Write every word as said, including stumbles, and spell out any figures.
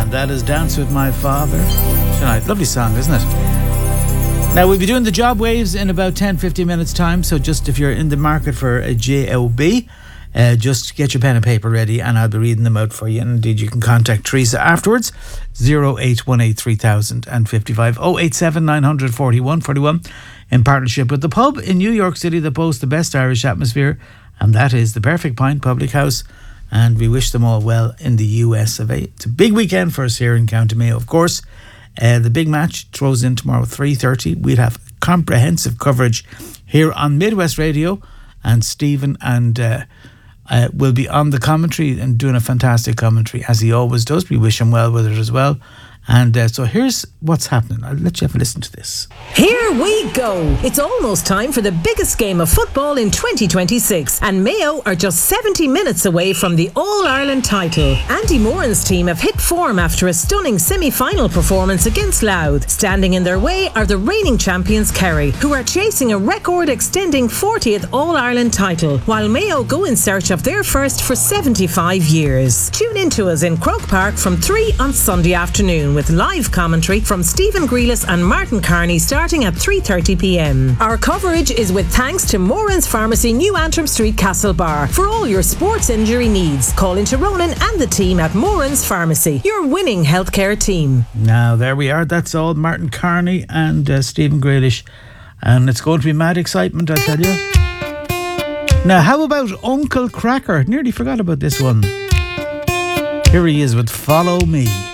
And that is Dance With My Father tonight. Lovely song, isn't it? Now, we'll be doing the job waves in about ten to fifteen minutes time, so just if you're in the market for a job, uh, just get your pen and paper ready and I'll be reading them out for you. And indeed, you can contact Teresa afterwards. oh eight one eight three thousand fifty-five oh eight seven nine four one four one in partnership with the pub in New York City that boasts the best Irish atmosphere, and that is the Perfect Pint Public House. And we wish them all well in the U S of A. It's a big weekend for us here in County Mayo, of course. Uh, the big match throws in tomorrow at three thirty. We'll have comprehensive coverage here on Midwest Radio, and Stephen and uh, uh, will be on the commentary and doing a fantastic commentary, as he always does. We wish him well with it as well. And uh, so here's what's happening. I'll let you have a listen to this. Here we go. It's almost time for the biggest game of football in twenty twenty-six, and Mayo are just seventy minutes away from the All-Ireland title. Andy Moran's team have hit form after a stunning semi-final performance against Louth. Standing in their way are the reigning champions Kerry, who are chasing a record-extending fortieth All-Ireland title, while Mayo go in search of their first for seventy-five years. Tune in to us in Croke Park from three on Sunday afternoon, with live commentary from Stephen Grealis and Martin Carney starting at three thirty p m. Our coverage is with thanks to Moran's Pharmacy, New Antrim Street, Castlebar. For all your sports injury needs, call into Ronan and the team at Moran's Pharmacy, your winning healthcare team. Now, there we are. That's all. Martin Carney and uh, Stephen Grealish. And it's going to be mad excitement, I tell you. Now, how about Uncle Cracker? Nearly forgot about this one. Here he is with Follow Me.